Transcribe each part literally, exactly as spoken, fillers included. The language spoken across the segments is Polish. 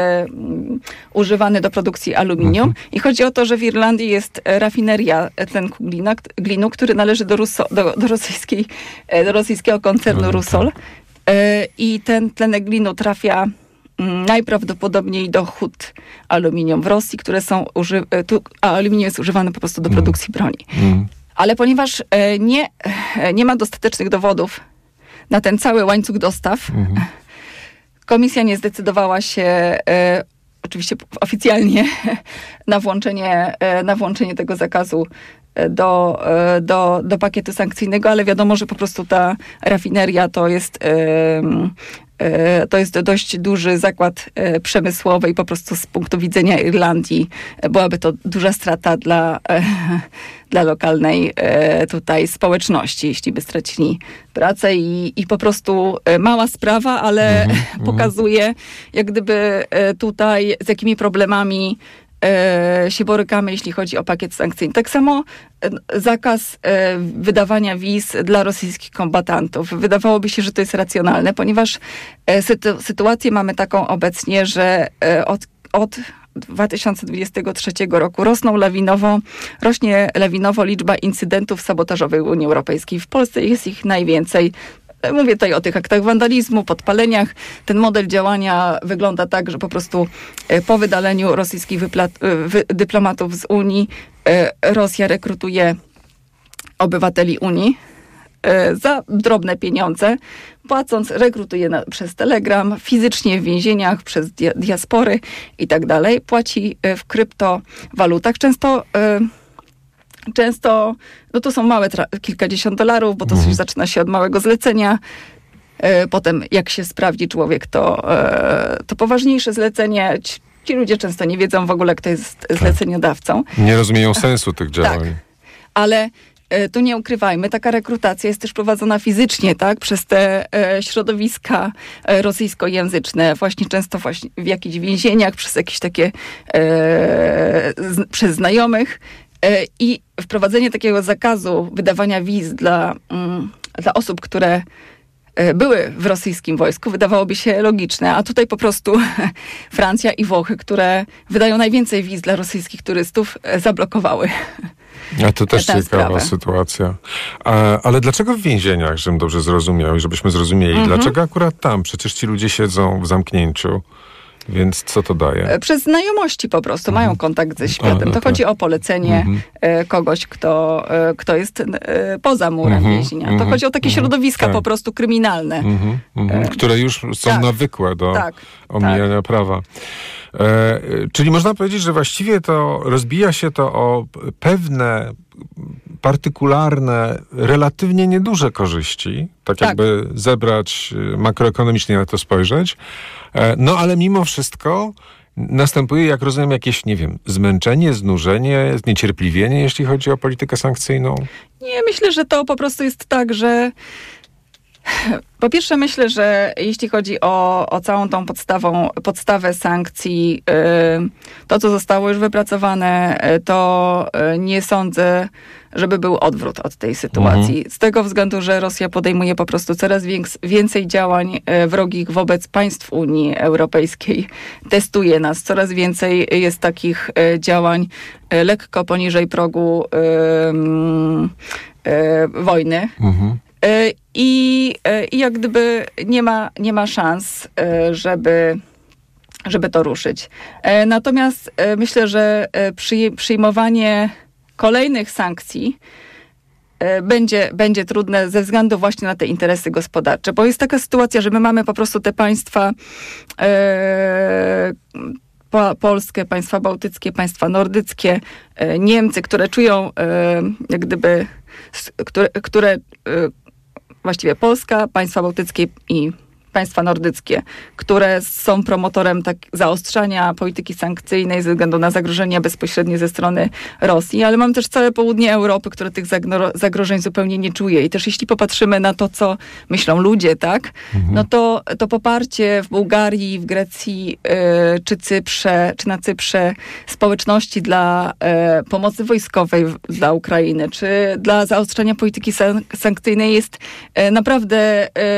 używany do produkcji aluminium. Mhm. I chodzi o to, że w Irlandii jest rafineria tlenku glina, glinu, który należy do, Ruso, do, do, rosyjskiej, do rosyjskiego koncernu no, Rusol. Tak. I ten tlenek glinu trafia najprawdopodobniej do hut aluminium w Rosji, które są uży... tu, a aluminium jest używane po prostu do produkcji mm. broni. Mm. Ale ponieważ nie, nie ma dostatecznych dowodów na ten cały łańcuch dostaw, mm. komisja nie zdecydowała się e, oczywiście oficjalnie na włączenie, e, na włączenie tego zakazu do, e, do, do pakietu sankcyjnego, ale wiadomo, że po prostu ta rafineria to jest e, to jest dość duży zakład przemysłowy i po prostu z punktu widzenia Irlandii byłaby to duża strata dla, dla lokalnej tutaj społeczności, jeśli by stracili pracę i, i po prostu mała sprawa, ale mm-hmm. pokazuje jak gdyby tutaj z jakimi problemami się borykamy, jeśli chodzi o pakiet sankcyjny. Tak samo zakaz wydawania wiz dla rosyjskich kombatantów. Wydawałoby się, że to jest racjonalne, ponieważ sytu- sytuację mamy taką obecnie, że od, od dwa tysiące dwudziestego trzeciego roku rosną lawinowo, rośnie lawinowo liczba incydentów sabotażowych w Unii Europejskiej. W Polsce jest ich najwięcej. Mówię tutaj o tych aktach wandalizmu, podpaleniach. Ten model działania wygląda tak, że po prostu po wydaleniu rosyjskich wypla- wy- dyplomatów z Unii Rosja rekrutuje obywateli Unii za drobne pieniądze, płacąc, rekrutuje na, przez Telegram, fizycznie w więzieniach, przez dia- diaspory i tak dalej. Płaci w kryptowalutach. Często Często, no to są małe, tra- kilkadziesiąt dolarów, bo to mhm. zaczyna się od małego zlecenia. E, potem jak się sprawdzi człowiek, to, e, to poważniejsze zlecenie. Ci, ci ludzie często nie wiedzą w ogóle, kto jest zleceniodawcą. Nie rozumieją sensu tych działań. Tak, ale e, tu nie ukrywajmy, taka rekrutacja jest też prowadzona fizycznie, tak, przez te e, środowiska e, rosyjskojęzyczne, właśnie często właśnie w jakichś więzieniach, przez jakieś takie, e, z, przez znajomych. I wprowadzenie takiego zakazu wydawania wiz dla, mm, dla osób, które były w rosyjskim wojsku, wydawałoby się logiczne, a tutaj po prostu Francja i Włochy, które wydają najwięcej wiz dla rosyjskich turystów, zablokowały. A to też ciekawa sprawę. sytuacja. A, ale dlaczego w więzieniach, żebym dobrze zrozumiał i żebyśmy zrozumieli, mhm. dlaczego akurat tam? Przecież ci ludzie siedzą w zamknięciu. Więc co to daje? Przez znajomości po prostu. Mhm. Mają kontakt ze światem. A, no to tak. chodzi o polecenie mhm. kogoś, kto, kto jest poza murem mhm. więzienia. To mhm. chodzi o takie mhm. środowiska tak. po prostu kryminalne. Mhm. Mhm. Które już są tak. nawykłe do tak. omijania tak. prawa. E, czyli można powiedzieć, że właściwie to rozbija się to o pewne partykularne, relatywnie nieduże korzyści, tak, tak jakby zebrać makroekonomicznie na to spojrzeć. No ale mimo wszystko następuje, jak rozumiem, jakieś, nie wiem, zmęczenie, znużenie, zniecierpliwienie, jeśli chodzi o politykę sankcyjną? Nie, myślę, że to po prostu jest tak, że po pierwsze myślę, że jeśli chodzi o, o całą tą podstawą, podstawę sankcji, to co zostało już wypracowane, to nie sądzę, żeby był odwrót od tej sytuacji. Mhm. Z tego względu, że Rosja podejmuje po prostu coraz więks- więcej działań wrogich wobec państw Unii Europejskiej. Testuje nas. Coraz więcej jest takich działań lekko poniżej progu yy, yy, wojny. Mhm. I, I jak gdyby nie ma, nie ma szans, żeby, żeby to ruszyć. Natomiast myślę, że przyj- przyjmowanie kolejnych sankcji będzie, będzie trudne ze względu właśnie na te interesy gospodarcze. Bo jest taka sytuacja, że my mamy po prostu te państwa e, po, polskie, państwa bałtyckie, państwa nordyckie, e, Niemcy, które czują e, jak gdyby, które, które e, właściwie Polska, państwa bałtyckie i państwa nordyckie, które są promotorem tak zaostrzania polityki sankcyjnej ze względu na zagrożenia bezpośrednie ze strony Rosji, ale mam też całe południe Europy, które tych zagro- zagrożeń zupełnie nie czuje. I też jeśli popatrzymy na to, co myślą ludzie, tak, mhm. no to, to poparcie w Bułgarii, w Grecji, yy, czy Cyprze, czy na Cyprze społeczności dla yy, pomocy wojskowej w, dla Ukrainy, czy dla zaostrzania polityki san- sankcyjnej jest yy, naprawdę yy,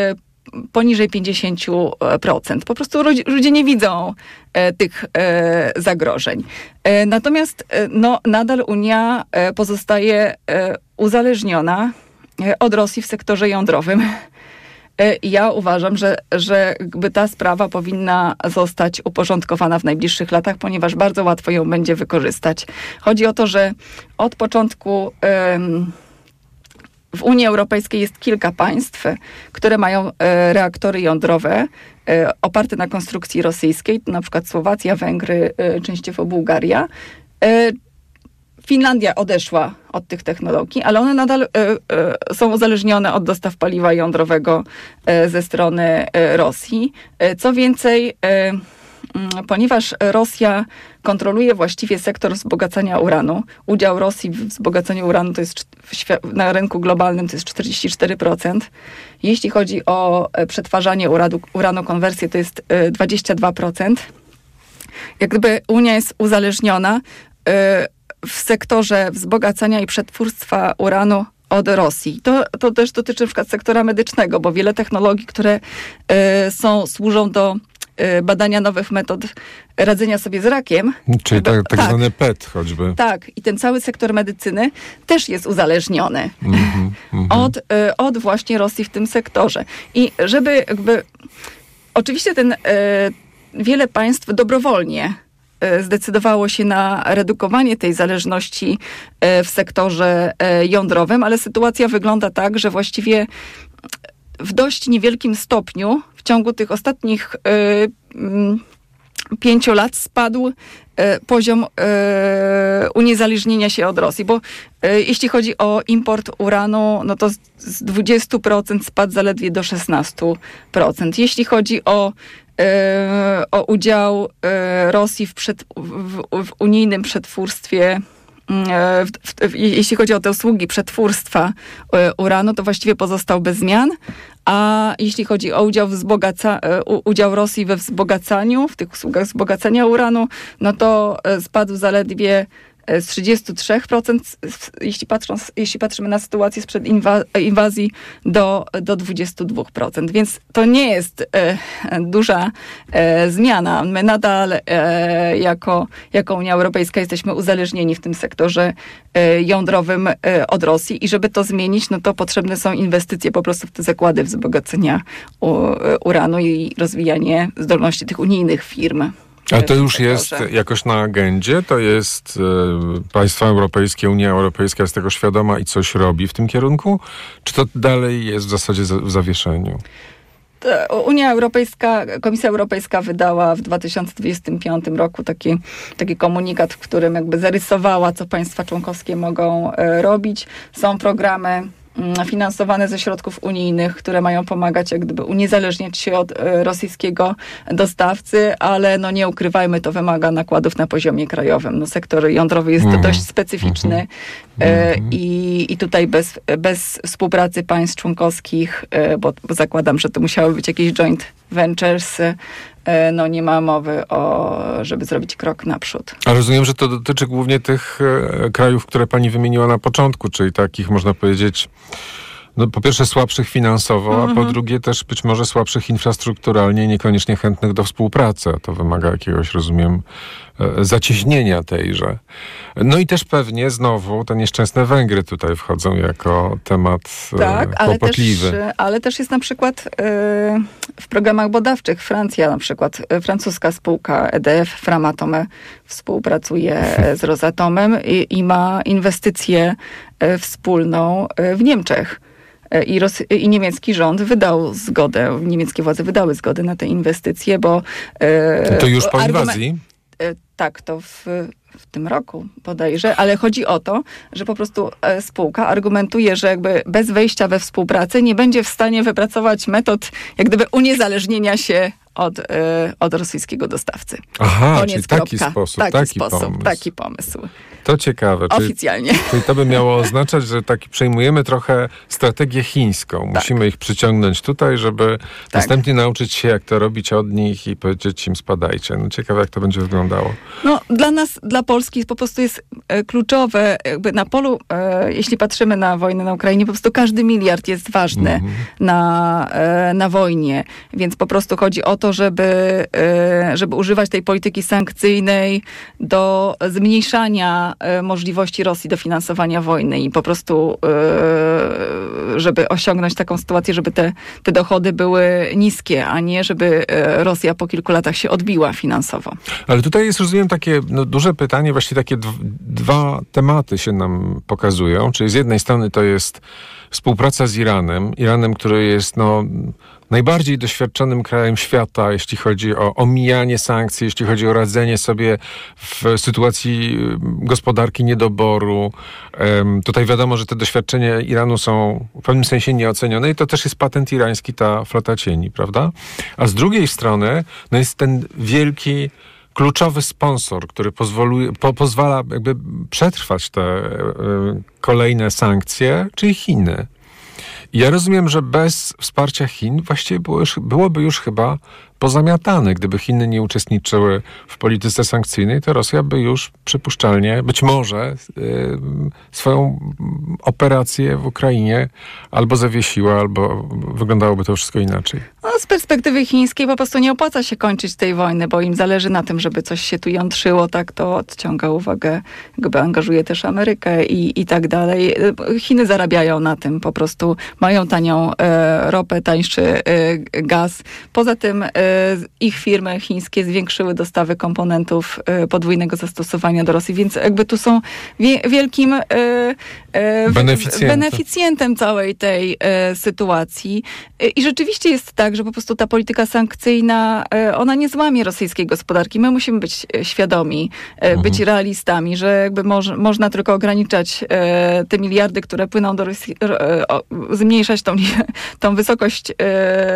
poniżej pięćdziesiąt procent. Po prostu ludzie nie widzą tych zagrożeń. Natomiast no, nadal Unia pozostaje uzależniona od Rosji w sektorze jądrowym. Ja uważam, że, że jakby ta sprawa powinna zostać uporządkowana w najbliższych latach, ponieważ bardzo łatwo ją będzie wykorzystać. Chodzi o to, że od początku um, w Unii Europejskiej jest kilka państw, które mają e, reaktory jądrowe e, oparte na konstrukcji rosyjskiej, na przykład Słowacja, Węgry, e, częściowo Bułgaria. E, Finlandia odeszła od tych technologii, ale one nadal y, y, są uzależnione od dostaw paliwa jądrowego y, ze strony y, Rosji. Y, co więcej, y, y, ponieważ Rosja kontroluje właściwie sektor wzbogacania uranu, udział Rosji w wzbogacaniu uranu to jest w, na rynku globalnym to jest czterdzieści cztery procent. Jeśli chodzi o przetwarzanie uranu, uranu konwersję, to jest y, dwadzieścia dwa procent. Jak gdyby Unia jest uzależniona y, w sektorze wzbogacania i przetwórstwa uranu od Rosji. To, to też dotyczy na przykład sektora medycznego, bo wiele technologii, które y, są, służą do y, badania nowych metod radzenia sobie z rakiem. Czyli tak, tak, tak zwany P E T choćby. Tak. I ten cały sektor medycyny też jest uzależniony mm-hmm, mm-hmm. Od, y, od właśnie Rosji w tym sektorze. I żeby jakby... Oczywiście ten... Y, wiele państw dobrowolnie zdecydowało się na redukowanie tej zależności w sektorze jądrowym, ale sytuacja wygląda tak, że właściwie w dość niewielkim stopniu w ciągu tych ostatnich pięciu lat spadł poziom uniezależnienia się od Rosji, bo jeśli chodzi o import uranu, no to z dwudziestu procent spadł zaledwie do szesnastu procent. Jeśli chodzi o o udział Rosji w, przed, w, w unijnym przetwórstwie, w, w, jeśli chodzi o te usługi przetwórstwa uranu, to właściwie pozostał bez zmian, a jeśli chodzi o udział, wzbogaca, udział Rosji we wzbogacaniu, w tych usługach wzbogacania uranu, no to spadł zaledwie z trzydziestu trzech procent, jeśli, patrząc, jeśli patrzymy na sytuację sprzed inwa- inwazji, do, do dwudziestu dwóch procent. Więc to nie jest e, duża e, zmiana. My nadal e, jako, jako Unia Europejska jesteśmy uzależnieni w tym sektorze e, jądrowym e, od Rosji i żeby to zmienić, no to potrzebne są inwestycje po prostu w te zakłady wzbogacenia u, uranu i rozwijanie zdolności tych unijnych firm. A to już jest jakoś na agendzie? To jest e, państwa europejskie, Unia Europejska jest tego świadoma i coś robi w tym kierunku? Czy to dalej jest w zasadzie za, w zawieszeniu? Unia Europejska, Komisja Europejska wydała w dwa tysiące dwudziestym piątym roku taki, taki komunikat, w którym jakby zarysowała, co państwa członkowskie mogą e, robić. Są programy finansowane ze środków unijnych, które mają pomagać jak gdyby uniezależniać się od e, rosyjskiego dostawcy, ale no nie ukrywajmy, to wymaga nakładów na poziomie krajowym. No, sektor jądrowy jest mm. dość specyficzny e, i, i tutaj bez, bez współpracy państw członkowskich, e, bo, bo zakładam, że to musiały być jakieś joint ventures, e, no nie ma mowy o, żeby zrobić krok naprzód. A rozumiem, że to dotyczy głównie tych e, krajów, które pani wymieniła na początku, czyli takich, można powiedzieć, no po pierwsze słabszych finansowo, mm-hmm. a po drugie też być może słabszych infrastrukturalnie, niekoniecznie chętnych do współpracy. To wymaga jakiegoś, rozumiem, e, zacieśnienia tejże. No i też pewnie znowu te nieszczęsne Węgry tutaj wchodzą jako temat e, tak, kłopotliwy. Ale też, ale też jest na przykład e, w programach badawczych Francja, na przykład e, francuska spółka E D F, Framatome współpracuje z Rosatomem i, i ma inwestycję e, wspólną e, w Niemczech. I, Ros- I niemiecki rząd wydał zgodę, niemieckie władze wydały zgodę na te inwestycje, bo... E, to już po inwazji? E, tak, to w, w tym roku bodajże, ale chodzi o to, że po prostu e, spółka argumentuje, że jakby bez wejścia we współpracę nie będzie w stanie wypracować metod jak gdyby uniezależnienia się od, e, od rosyjskiego dostawcy. Aha, Koniec, czyli kropka. taki sposób, taki, taki sposób, pomysł. taki pomysł. To ciekawe. Oficjalnie. Czyli, czyli to by miało oznaczać, że tak przejmujemy trochę strategię chińską. Musimy tak. ich przyciągnąć tutaj, żeby tak. następnie nauczyć się, jak to robić od nich i powiedzieć im spadajcie. No ciekawe, jak to będzie wyglądało. No dla nas, dla Polski po prostu jest e, kluczowe, jakby na polu, e, jeśli patrzymy na wojnę na Ukrainie, po prostu każdy miliard jest ważny mm-hmm. na, e, na wojnie. Więc po prostu chodzi o to, żeby, e, żeby używać tej polityki sankcyjnej do zmniejszania e, możliwości Rosji do finansowania wojny i po prostu, e, żeby osiągnąć taką sytuację, żeby te, te dochody były niskie, a nie żeby e, Rosja po kilku latach się odbiła finansowo. Ale tutaj jest, rozumiem, takie no, duże pytanie, właściwie takie d- dwa tematy się nam pokazują. Czyli z jednej strony to jest współpraca z Iranem. Iranem, który jest no, najbardziej doświadczonym krajem świata, jeśli chodzi o omijanie sankcji, jeśli chodzi o radzenie sobie w sytuacji gospodarki niedoboru. Um, tutaj wiadomo, że te doświadczenia Iranu są w pewnym sensie nieocenione i to też jest patent irański, ta flota cieni, prawda? A z drugiej strony no jest ten wielki kluczowy sponsor, który pozwoluje, po, pozwala jakby przetrwać te y, kolejne sankcje, czyli Chiny. I ja rozumiem, że bez wsparcia Chin właściwie było już, byłoby już chyba pozamiatane. Gdyby Chiny nie uczestniczyły w polityce sankcyjnej, to Rosja by już przypuszczalnie, być może, yy, swoją operację w Ukrainie albo zawiesiła, albo wyglądałoby to wszystko inaczej. No, z perspektywy chińskiej po prostu nie opłaca się kończyć tej wojny, bo im zależy na tym, żeby coś się tu jątrzyło, tak, to odciąga uwagę, jakby angażuje też Amerykę i, i tak dalej. Chiny zarabiają na tym, po prostu mają tanią e, ropę, tańszy e, gaz. Poza tym e, ich firmy chińskie zwiększyły dostawy komponentów e, podwójnego zastosowania do Rosji, więc jakby tu są wie, wielkim e, e, beneficjentem. beneficjentem całej tej e, sytuacji. E, I rzeczywiście jest tak, że po prostu ta polityka sankcyjna, e, ona nie złamie rosyjskiej gospodarki. My musimy być świadomi, e, mhm. być realistami, że jakby moż, można tylko ograniczać e, te miliardy, które płyną do Rosji, e, o, zmniejszać tą, tą wysokość e,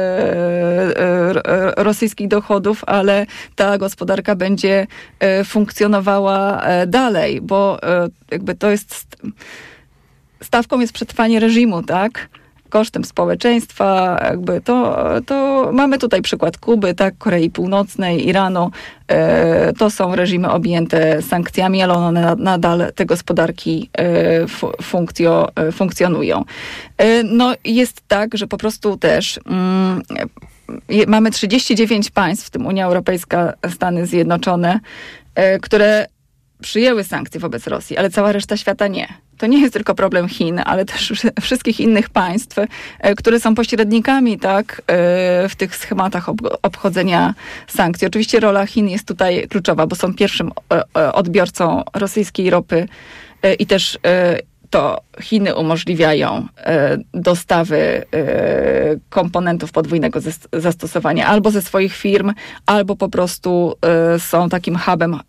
e, rosyjskich dochodów, ale ta gospodarka będzie e, funkcjonowała e, dalej, bo e, jakby to jest stawką jest przetrwanie reżimu, tak? Kosztem społeczeństwa, jakby to, to mamy tutaj przykład Kuby, tak, Korei Północnej, Iranu. E, to są reżimy objęte sankcjami, ale one nadal, te gospodarki e, funkcjo, e, funkcjonują. E, no jest tak, że po prostu też mm, je, mamy trzydzieści dziewięć państw, w tym Unia Europejska, Stany Zjednoczone, e, które przyjęły sankcje wobec Rosji, ale cała reszta świata nie. To nie jest tylko problem Chin, ale też wszystkich innych państw, które są pośrednikami, tak, w tych schematach obchodzenia sankcji. Oczywiście rola Chin jest tutaj kluczowa, bo są pierwszym odbiorcą rosyjskiej ropy i też to Chiny umożliwiają dostawy komponentów podwójnego zastosowania albo ze swoich firm, albo po prostu są takim hubem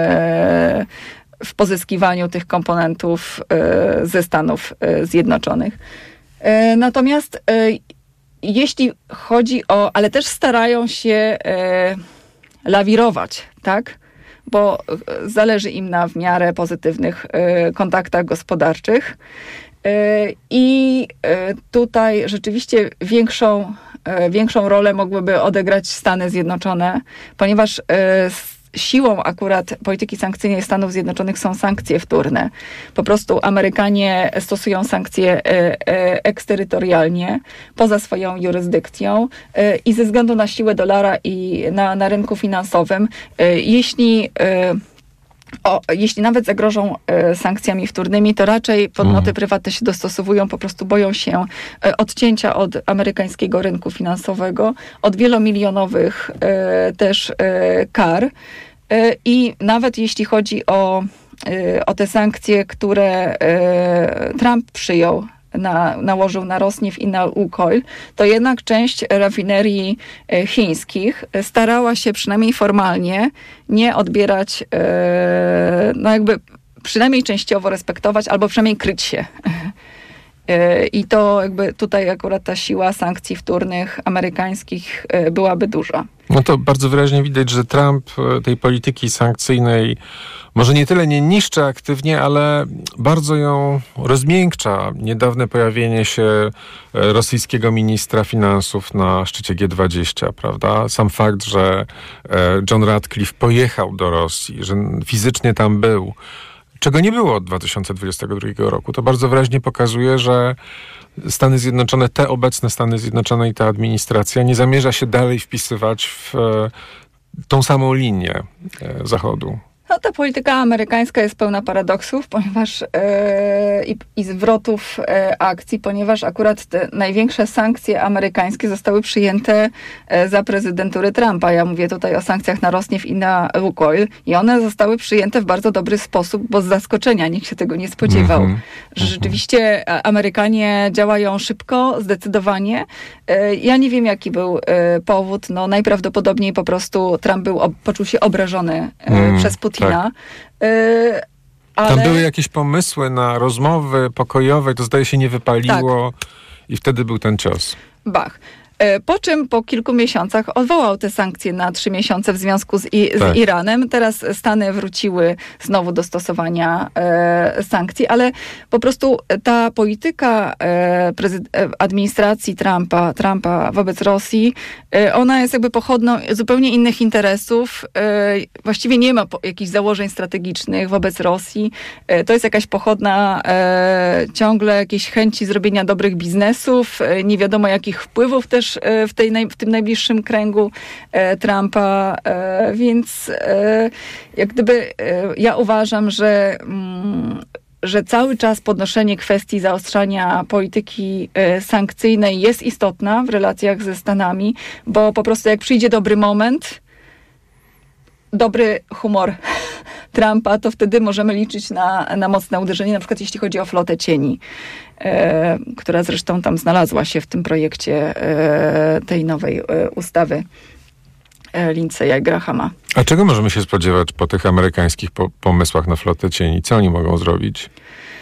w pozyskiwaniu tych komponentów ze Stanów Zjednoczonych. Natomiast jeśli chodzi o, ale też starają się lawirować, tak? Bo zależy im na w miarę pozytywnych kontaktach gospodarczych. I tutaj rzeczywiście większą, większą rolę mogłyby odegrać Stany Zjednoczone, ponieważ siłą akurat polityki sankcyjnej Stanów Zjednoczonych są sankcje wtórne. Po prostu Amerykanie stosują sankcje eksterytorialnie, poza swoją jurysdykcją i ze względu na siłę dolara i na, na rynku finansowym, jeśli O, jeśli nawet zagrożą e, sankcjami wtórnymi, to raczej podmioty mm. prywatne się dostosowują, po prostu boją się e, odcięcia od amerykańskiego rynku finansowego, od wielomilionowych e, też e, kar. E, I nawet jeśli chodzi o, e, o te sankcje, które e, Trump przyjął, Na, nałożył na Rosneft i na Łukoil, to jednak część rafinerii e, chińskich starała się przynajmniej formalnie nie odbierać, e, no jakby przynajmniej częściowo respektować, albo przynajmniej kryć się. I to jakby tutaj akurat ta siła sankcji wtórnych amerykańskich byłaby duża. No to bardzo wyraźnie widać, że Trump tej polityki sankcyjnej może nie tyle nie niszczy aktywnie, ale bardzo ją rozmiękcza. Niedawne pojawienie się rosyjskiego ministra finansów na szczycie G dwadzieścia, prawda? Sam fakt, że John Ratcliffe pojechał do Rosji, że fizycznie tam był, czego nie było od dwa tysiące dwudziestego drugiego roku, to bardzo wyraźnie pokazuje, że Stany Zjednoczone, te obecne Stany Zjednoczone i ta administracja nie zamierza się dalej wpisywać w tą samą linię Zachodu. No, ta polityka amerykańska jest pełna paradoksów, ponieważ e, i, i zwrotów e, akcji, ponieważ akurat te największe sankcje amerykańskie zostały przyjęte e, za prezydentury Trumpa. Ja mówię tutaj o sankcjach na Rosneft i na Lukoil i one zostały przyjęte w bardzo dobry sposób, bo z zaskoczenia nikt się tego nie spodziewał. Mm-hmm. Że rzeczywiście Amerykanie działają szybko, zdecydowanie. E, ja nie wiem, jaki był e, powód. No, najprawdopodobniej po prostu Trump był, ob, poczuł się obrażony e, mm. przez Putina. Tak. Yy, ale... Tam były jakieś pomysły na rozmowy pokojowe, to zdaje się nie wypaliło tak. I wtedy był ten cios. Bach. Po czym po kilku miesiącach odwołał te sankcje na trzy miesiące w związku z, i, tak. z Iranem. Teraz Stany wróciły znowu do stosowania e, sankcji, ale po prostu ta polityka e, prezyd- administracji Trumpa, Trumpa wobec Rosji, e, ona jest jakby pochodną zupełnie innych interesów. E, właściwie nie ma po, jakichś założeń strategicznych wobec Rosji. E, to jest jakaś pochodna e, ciągle jakiejś chęci zrobienia dobrych biznesów, e, nie wiadomo jakich wpływów też w, tej, w tym najbliższym kręgu e, Trumpa, e, więc e, jak gdyby e, ja uważam, że, mm, że cały czas podnoszenie kwestii zaostrzania polityki e, sankcyjnej jest istotna w relacjach ze Stanami, bo po prostu jak przyjdzie dobry moment, dobry humor Trumpa, to wtedy możemy liczyć na, na mocne uderzenie, na przykład jeśli chodzi o flotę cieni, e, która zresztą tam znalazła się w tym projekcie e, tej nowej e, ustawy e, Lindsaya i Grahama. A czego możemy się spodziewać po tych amerykańskich po- pomysłach na flotę cieni? Co oni mogą zrobić?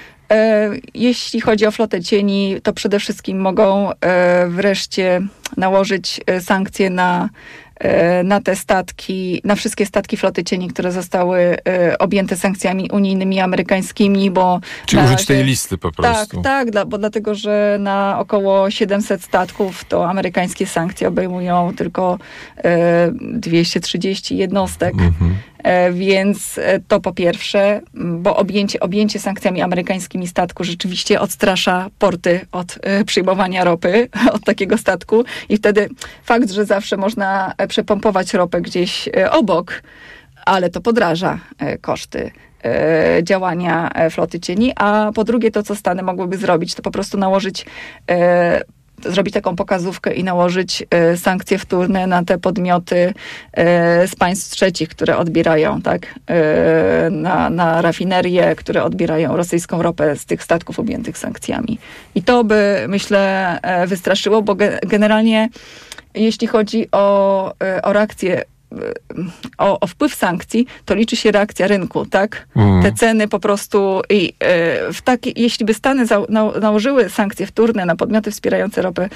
E, jeśli chodzi o flotę cieni, to przede wszystkim mogą e, wreszcie nałożyć e, sankcje na na te statki, na wszystkie statki floty cieni, które zostały e, objęte sankcjami unijnymi i amerykańskimi, bo... Czyli użyć tej listy po prostu. Tak, tak, dla, bo dlatego, że na około siedemset statków to amerykańskie sankcje obejmują tylko e, dwieście trzydzieści jednostek. Mm-hmm. E, więc to po pierwsze, bo objęcie, objęcie sankcjami amerykańskimi statku rzeczywiście odstrasza porty od e, przyjmowania ropy od takiego statku i wtedy fakt, że zawsze można przepompować ropę gdzieś obok, ale to podraża koszty działania floty cieni, a po drugie to, co Stany mogłyby zrobić, to po prostu nałożyć, zrobić taką pokazówkę i nałożyć sankcje wtórne na te podmioty z państw trzecich, które odbierają, tak, na, na rafinerie, które odbierają rosyjską ropę z tych statków objętych sankcjami. I to by, myślę, wystraszyło, bo generalnie jeśli chodzi o, o reakcję, o, o wpływ sankcji, to liczy się reakcja rynku, tak? Mm. Te ceny po prostu, i, w taki, jeśli by Stany za, na, nałożyły sankcje wtórne na podmioty wspierające ropę,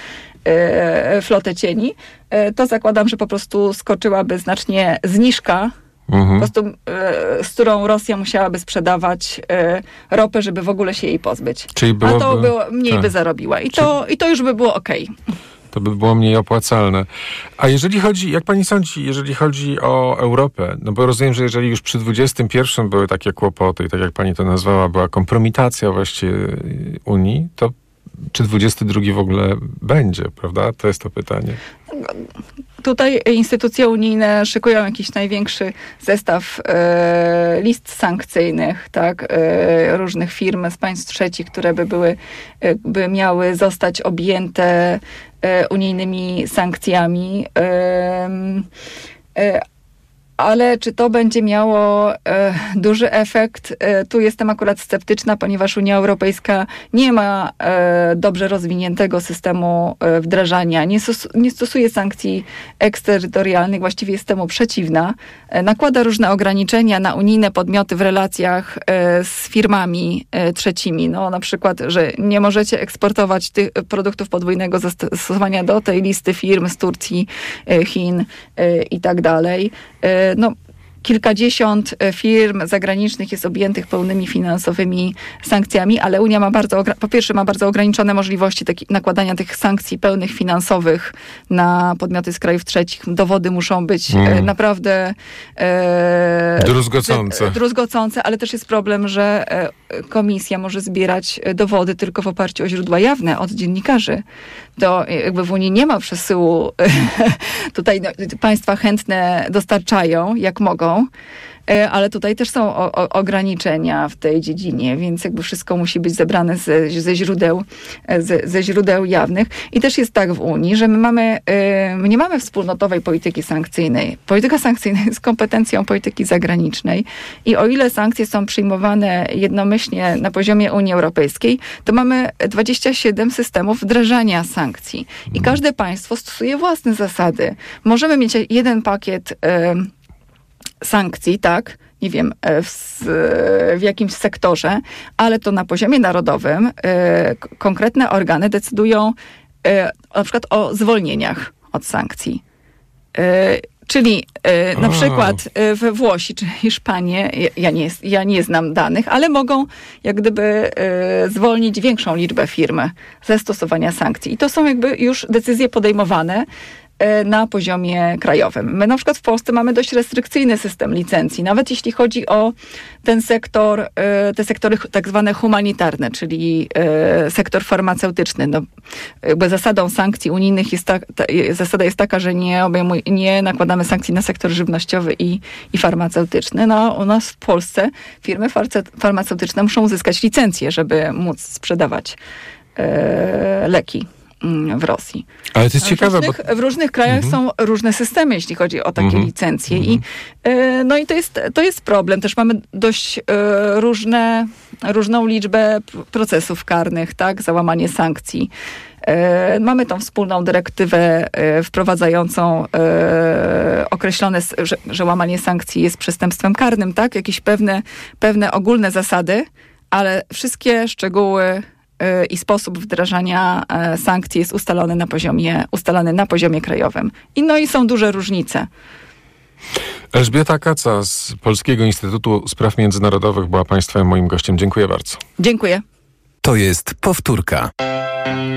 e, flotę cieni, e, to zakładam, że po prostu skoczyłaby znacznie zniżka, mm-hmm. po prostu, e, z którą Rosja musiałaby sprzedawać e, ropę, żeby w ogóle się jej pozbyć. Czyli byłoby, a to było, mniej tak. by zarobiła. I to, Czyli... i to już by było okej. Okay. To by było mniej opłacalne. A jeżeli chodzi, jak pani sądzi, jeżeli chodzi o Europę, no bo rozumiem, że jeżeli już przy dwudziestym pierwszym były takie kłopoty i tak jak pani to nazwała, była kompromitacja właściwie Unii, to czy dwudziesty drugi w ogóle będzie, prawda? To jest to pytanie. Tutaj instytucje unijne szykują jakiś największy zestaw e, list sankcyjnych, tak, e, różnych firm z państw trzecich, które by były, e, by miały zostać objęte e, unijnymi sankcjami. E, e, Ale czy to będzie miało e, duży efekt? E, tu jestem akurat sceptyczna, ponieważ Unia Europejska nie ma e, dobrze rozwiniętego systemu e, wdrażania, nie, stos- nie stosuje sankcji eksterytorialnych, właściwie jest temu przeciwna. E, nakłada różne ograniczenia na unijne podmioty w relacjach e, z firmami e, trzecimi. No, na przykład, że nie możecie eksportować tych produktów podwójnego zastosowania do tej listy firm z Turcji, e, Chin e, i tak dalej. No, kilkadziesiąt firm zagranicznych jest objętych pełnymi finansowymi sankcjami, ale Unia ma bardzo, po pierwsze ma bardzo ograniczone możliwości taki, nakładania tych sankcji pełnych finansowych na podmioty z krajów trzecich. Dowody muszą być mm. naprawdę e, druzgocące. druzgocące, ale też jest problem, że komisja może zbierać dowody tylko w oparciu o źródła jawne od dziennikarzy. To jakby w Unii nie ma przesyłu. Tutaj no, państwa chętne dostarczają, jak mogą, ale tutaj też są o, o, ograniczenia w tej dziedzinie, więc jakby wszystko musi być zebrane ze, ze, źródeł, ze, ze źródeł jawnych. I też jest tak w Unii, że my mamy, my nie mamy wspólnotowej polityki sankcyjnej. Polityka sankcyjna jest kompetencją polityki zagranicznej i o ile sankcje są przyjmowane jednomyślnie na poziomie Unii Europejskiej, to mamy dwadzieścia siedem systemów wdrażania sankcji. I każde państwo stosuje własne zasady. Możemy mieć jeden pakiet sankcji, tak, nie wiem, w, w jakimś sektorze, ale to na poziomie narodowym y, konkretne organy decydują y, na przykład o zwolnieniach od sankcji. Y, czyli y, na przykład y, we Włosi czy Hiszpanii, ja nie, ja nie znam danych, ale mogą jak gdyby y, zwolnić większą liczbę firm ze stosowania sankcji. I to są jakby już decyzje podejmowane na poziomie krajowym. My na przykład w Polsce mamy dość restrykcyjny system licencji, nawet jeśli chodzi o ten sektor, te sektory tak zwane humanitarne, czyli sektor farmaceutyczny. No, jakby zasadą sankcji unijnych jest ta, ta, zasada jest taka, że nie, obejmuj, nie nakładamy sankcji na sektor żywnościowy i, i farmaceutyczny. No, u nas w Polsce firmy farmaceutyczne muszą uzyskać licencję, żeby móc sprzedawać e, leki w Rosji. Ale to jest ciekawe, w różnych, bo... w różnych krajach mhm. są różne systemy, jeśli chodzi o takie mhm. licencje. I, y, no i to jest, to jest problem. Też mamy dość y, różne, różną liczbę procesów karnych, tak, za łamanie sankcji. Y, mamy tą wspólną dyrektywę y, wprowadzającą y, określone, że, że łamanie sankcji jest przestępstwem karnym, tak? Jakieś pewne, pewne ogólne zasady, ale wszystkie szczegóły i sposób wdrażania sankcji jest ustalony na poziomie, ustalany na poziomie krajowym. I no i są duże różnice. Elżbieta Kaca z Polskiego Instytutu Spraw Międzynarodowych była Państwa moim gościem. Dziękuję bardzo. Dziękuję. To jest powtórka.